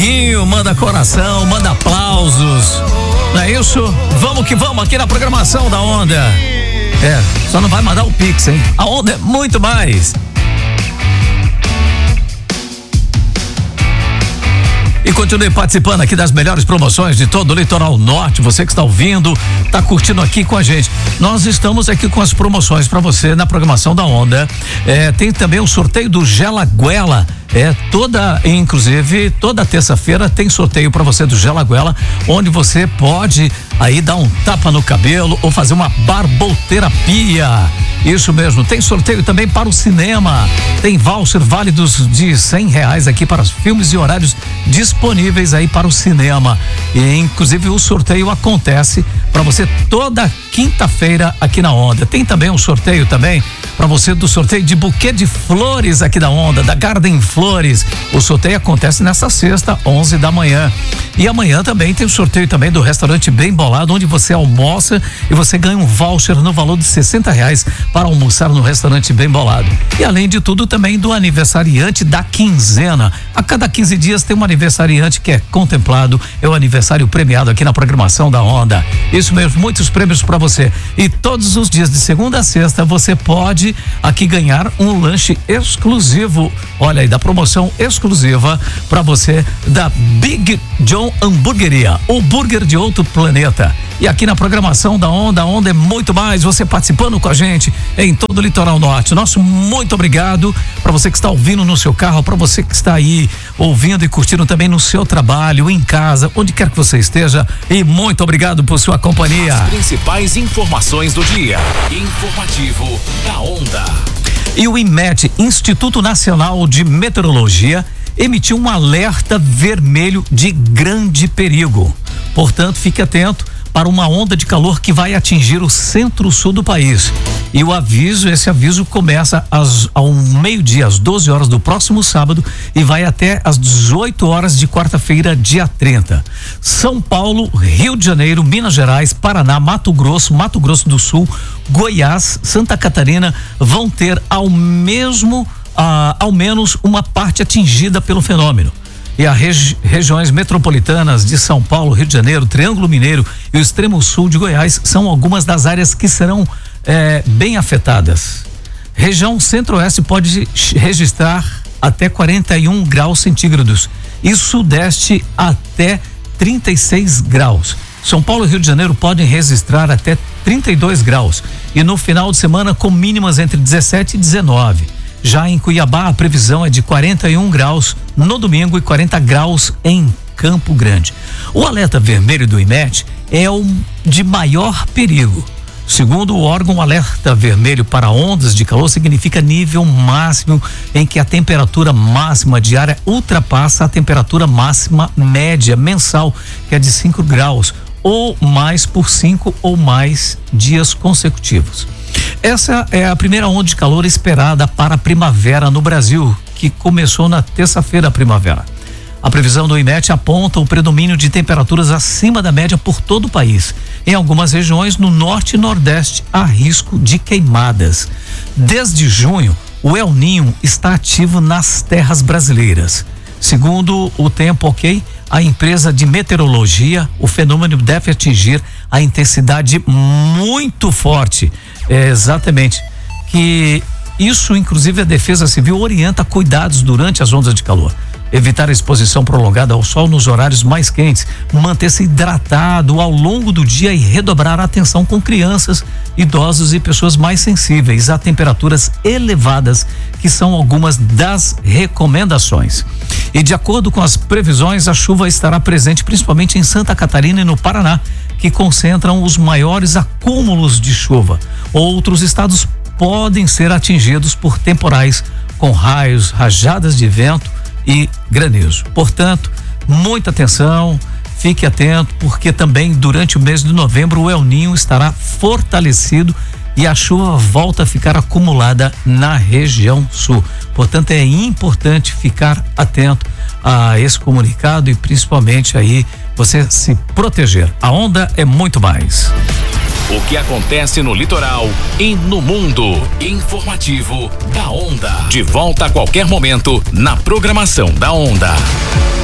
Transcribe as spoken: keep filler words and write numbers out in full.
Manda coração, manda aplausos. Não é isso? Vamos que vamos aqui na programação da Onda. É, só não vai mandar o Pix, hein? A Onda é muito mais. E continue participando aqui das melhores promoções de todo o Litoral Norte. Você que está ouvindo, está curtindo aqui com a gente. Nós estamos aqui com as promoções para você na programação da Onda. É, tem também o sorteio do Gelaguela. É toda, inclusive, toda terça-feira tem sorteio para você do Gelaguela, onde você pode aí dar um tapa no cabelo ou fazer uma barboterapia. Isso mesmo, tem sorteio também para o cinema. Tem voucher válidos de cem reais aqui para os filmes e horários disponíveis aí para o cinema. E inclusive o sorteio acontece para você toda quinta-feira aqui na Onda. Tem também um sorteio também para você do sorteio de buquê de flores aqui da Onda, da Garden Flores. O sorteio acontece nessa sexta, onze da manhã. E amanhã também tem o sorteio também do restaurante Bem Bolado, onde você almoça e você ganha um voucher no valor de sessenta reais para almoçar no restaurante Bem Bolado. E além de tudo também do aniversariante da quinzena. A cada quinze dias tem um aniversariante que é contemplado, é o aniversário premiado aqui na programação da Onda. Isso mesmo, muitos prêmios para você. E todos os dias de segunda a sexta você pode aqui ganhar um lanche exclusivo. Olha aí, da promoção exclusiva para você da Big John Hamburgueria, o burger de outro planeta. E aqui na programação da Onda, a Onda é muito mais, você participando com a gente em todo o Litoral Norte. Nosso muito obrigado para você que está ouvindo no seu carro, para você que está aí ouvindo e curtindo também no seu trabalho, em casa, onde quer que você esteja. E muito obrigado por sua companhia. As principais informações do dia. Informativo da Onda. E o IMET, Instituto Nacional de Meteorologia, emitiu um alerta vermelho de grande perigo. Portanto, fique atento para uma onda de calor que vai atingir o centro-sul do país. E o aviso, esse aviso começa às, ao meio-dia, às doze horas do próximo sábado e vai até às dezoito horas de quarta-feira, dia trinta. São Paulo, Rio de Janeiro, Minas Gerais, Paraná, Mato Grosso, Mato Grosso do Sul, Goiás, Santa Catarina vão ter ao mesmo, ah, ao menos uma parte atingida pelo fenômeno. E as regi- regiões metropolitanas de São Paulo, Rio de Janeiro, Triângulo Mineiro e o extremo sul de Goiás são algumas das áreas que serão eh, bem afetadas. Região centro-oeste pode registrar até quarenta e um graus centígrados e sudeste até trinta e seis graus. São Paulo e Rio de Janeiro podem registrar até trinta e dois graus e no final de semana com mínimas entre dezessete e dezenove. Já em Cuiabá, a previsão é de quarenta e um graus no domingo e quarenta graus em Campo Grande. O alerta vermelho do IMET é o de maior perigo. Segundo o órgão, o alerta vermelho para ondas de calor significa nível máximo em que a temperatura máxima diária ultrapassa a temperatura máxima média mensal, que é de cinco graus, ou mais por cinco ou mais dias consecutivos. Essa é a primeira onda de calor esperada para a primavera no Brasil, que começou na terça-feira a primavera. A previsão do IMET aponta o predomínio de temperaturas acima da média por todo o país. Em algumas regiões, no norte e nordeste, há risco de queimadas. Desde junho, o El Ninho está ativo nas terras brasileiras. Segundo o Tempo Ok, a empresa de meteorologia, o fenômeno deve atingir a intensidade muito forte. É, exatamente. Que isso, inclusive, a Defesa Civil orienta cuidados durante as ondas de calor. Evitar a exposição prolongada ao sol nos horários mais quentes, manter-se hidratado ao longo do dia e redobrar a atenção com crianças, idosos e pessoas mais sensíveis a temperaturas elevadas, que são algumas das recomendações. E de acordo com as previsões, a chuva estará presente principalmente em Santa Catarina e no Paraná, que concentram os maiores acúmulos de chuva. Outros estados podem ser atingidos por temporais com raios, rajadas de vento e granizo. Portanto, muita atenção, fique atento, porque também durante o mês de novembro o El Ninho estará fortalecido e a chuva volta a ficar acumulada na região sul. Portanto, é importante ficar atento a esse comunicado e principalmente aí você se proteger. A Onda é muito mais. O que acontece no litoral e no mundo. Informativo da Onda. De volta a qualquer momento na programação da Onda.